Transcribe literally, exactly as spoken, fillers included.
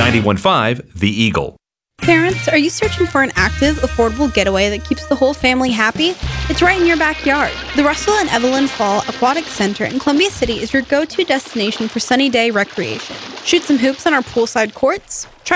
ninety-one point five The Eagle. Parents, are you searching for an active, affordable getaway that keeps the whole family happy? It's right in your backyard. The Russell and Evelyn Fall Aquatic Center in Columbia City is your go-to destination for sunny day recreation. Shoot some hoops on our poolside courts, try